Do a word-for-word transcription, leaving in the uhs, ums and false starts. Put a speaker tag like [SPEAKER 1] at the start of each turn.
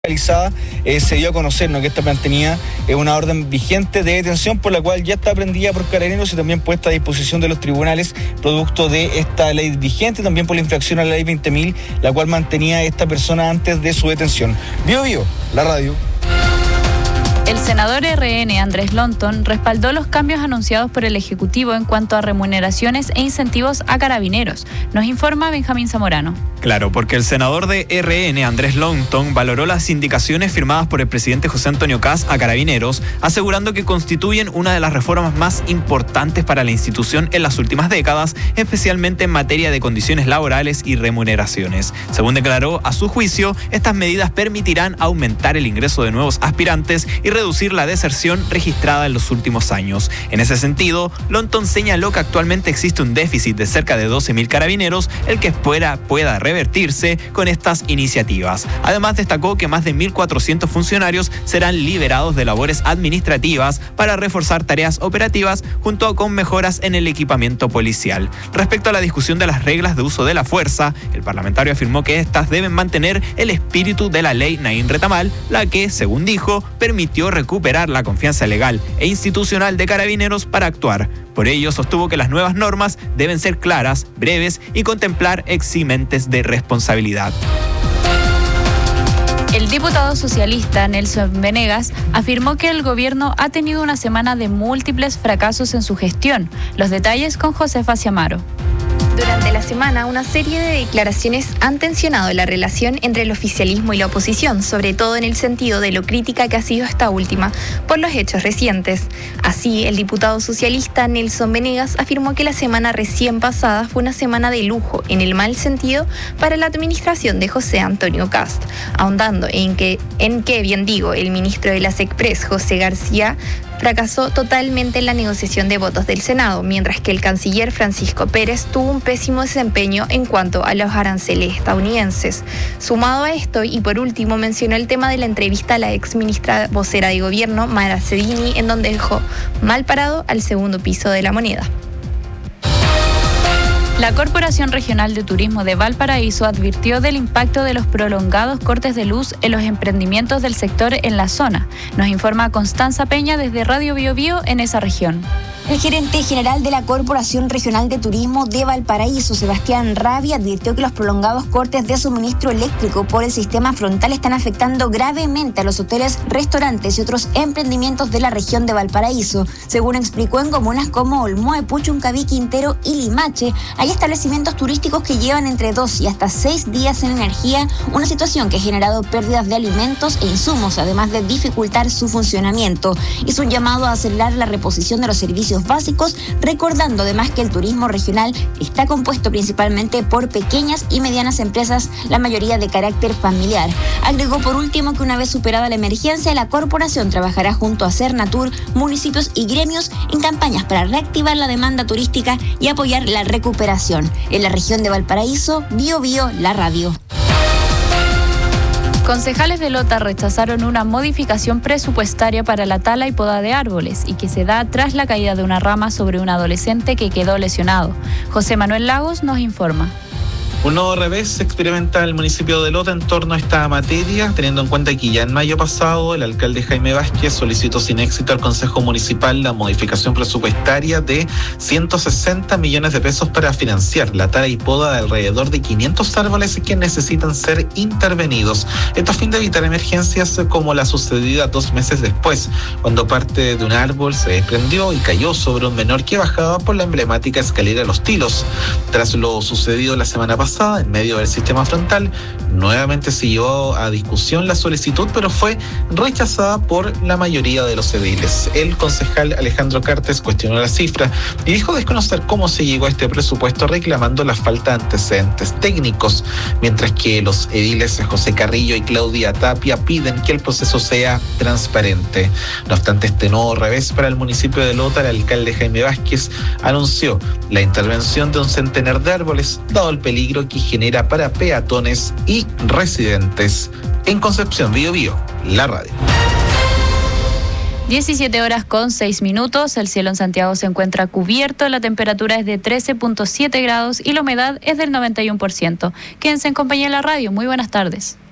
[SPEAKER 1] Eh, se dio a conocer, ¿no?, que esta mantenía eh, una orden vigente de detención por la cual ya está prendida por Carabineros y también puesta a disposición de los tribunales producto de esta ley vigente, también por la infracción a la ley veinte mil, la cual mantenía a esta persona antes de su detención. Bio Bio, la radio.
[SPEAKER 2] El senador R N Andrés Lonton respaldó los cambios anunciados por el Ejecutivo en cuanto a remuneraciones e incentivos a carabineros. Nos informa Benjamín Zamorano.
[SPEAKER 3] Claro, porque el senador de R N, Andrés Lonton, valoró las indicaciones firmadas por el presidente José Antonio Kast a Carabineros, asegurando que constituyen una de las reformas más importantes para la institución en las últimas décadas, especialmente en materia de condiciones laborales y remuneraciones. Según declaró, a su juicio, estas medidas permitirán aumentar el ingreso de nuevos aspirantes y reducir la deserción registrada en los últimos años. En ese sentido, Lonton señaló que actualmente existe un déficit de cerca de doce mil carabineros, el que pueda, pueda revertirse con estas iniciativas. Además, destacó que más de mil cuatrocientos funcionarios serán liberados de labores administrativas para reforzar tareas operativas junto con mejoras en el equipamiento policial. Respecto a la discusión de las reglas de uso de la fuerza, el parlamentario afirmó que estas deben mantener el espíritu de la ley Naín Retamal, la que, según dijo, permitió recuperar la confianza legal e institucional de Carabineros para actuar. Por ello, sostuvo que las nuevas normas deben ser claras, breves y contemplar eximentes de responsabilidad.
[SPEAKER 2] El diputado socialista Nelson Venegas afirmó que el gobierno ha tenido una semana de múltiples fracasos en su gestión. Los detalles con Josefa Ciamaro.
[SPEAKER 4] Durante la semana, una serie de declaraciones han tensionado la relación entre el oficialismo y la oposición, sobre todo en el sentido de lo crítica que ha sido esta última por los hechos recientes. Así, el diputado socialista Nelson Venegas afirmó que la semana recién pasada fue una semana de lujo, en el mal sentido, para la administración de José Antonio Kast, ahondando en que, en que bien digo, el ministro de la SECPRES, José García, fracasó totalmente en la negociación de votos del Senado, mientras que el canciller Francisco Pérez tuvo un pésimo desempeño en cuanto a los aranceles estadounidenses. Sumado a esto, y por último, mencionó el tema de la entrevista a la ex ministra vocera de gobierno, Mara Cedini, en donde dejó mal parado al segundo piso de la moneda.
[SPEAKER 2] La Corporación Regional de Turismo de Valparaíso advirtió del impacto de los prolongados cortes de luz en los emprendimientos del sector en la zona. Nos informa Constanza Peña desde Radio Bio Bio en esa región.
[SPEAKER 5] El gerente general de la Corporación Regional de Turismo de Valparaíso, Sebastián Rabi, advirtió que los prolongados cortes de suministro eléctrico por el sistema frontal están afectando gravemente a los hoteles, restaurantes y otros emprendimientos de la región de Valparaíso. Según explicó, en comunas como Olmué, Puchuncaví, Quintero y Limache, hay establecimientos turísticos que llevan entre dos y hasta seis días sin energía, una situación que ha generado pérdidas de alimentos e insumos, además de dificultar su funcionamiento. Hizo un llamado a acelerar la reposición de los servicios básicos, recordando además que el turismo regional está compuesto principalmente por pequeñas y medianas empresas, la mayoría de carácter familiar. Agregó por último que una vez superada la emergencia, la corporación trabajará junto a Cernatur, municipios y gremios en campañas para reactivar la demanda turística y apoyar la recuperación. En la región de Valparaíso, Bio Bio, la radio.
[SPEAKER 2] Concejales de Lota rechazaron una modificación presupuestaria para la tala y poda de árboles y que se da tras la caída de una rama sobre un adolescente que quedó lesionado. José Manuel Lagos nos informa.
[SPEAKER 6] Un nuevo revés experimenta el municipio de Lota en torno a esta materia, teniendo en cuenta que ya en mayo pasado el alcalde Jaime Vázquez solicitó sin éxito al Consejo Municipal la modificación presupuestaria de ciento sesenta millones de pesos para financiar la tala y poda de alrededor de quinientos árboles que necesitan ser intervenidos. Esto a fin de evitar emergencias como la sucedida dos meses después, cuando parte de un árbol se desprendió y cayó sobre un menor que bajaba por la emblemática escalera Los Tilos. Tras lo sucedido la semana pasada, en medio del sistema frontal, nuevamente se llevó a discusión la solicitud, pero fue rechazada por la mayoría de los ediles. El concejal Alejandro Cartes cuestionó la cifra y dijo desconocer cómo se llegó a este presupuesto, reclamando la falta de antecedentes técnicos, mientras que los ediles José Carrillo y Claudia Tapia piden que el proceso sea transparente. No obstante este nuevo revés para el municipio de Lota, el alcalde Jaime Vázquez anunció la intervención de un centenar de árboles, dado el peligro que genera para peatones y residentes. En Concepción, Bio Bio, la radio.
[SPEAKER 2] diecisiete horas con seis minutos, el cielo en Santiago se encuentra cubierto, la temperatura es de trece punto siete grados y la humedad es del noventa y uno por ciento. Quédense en compañía de la radio, muy buenas tardes.